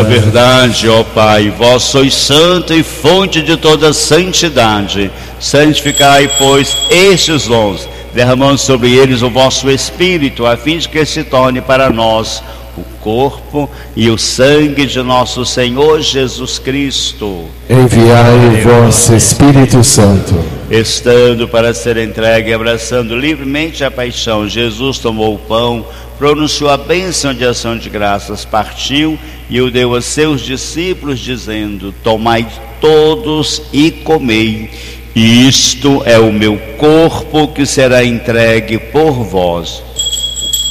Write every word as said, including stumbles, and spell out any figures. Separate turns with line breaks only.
verdade, ó Pai, vós sois santo e fonte de toda santidade. Santificai, pois, estes dons, derramando sobre eles o vosso Espírito, a fim de que se torne para nós o corpo e o sangue de nosso Senhor Jesus Cristo.
Enviai vosso Espírito Santo.
Estando para ser entregue e abraçando livremente a paixão, Jesus tomou o pão, pronunciou a bênção de ação de graças, partiu e o deu a seus discípulos, dizendo: tomai todos e comei, isto é o meu corpo que será entregue por vós.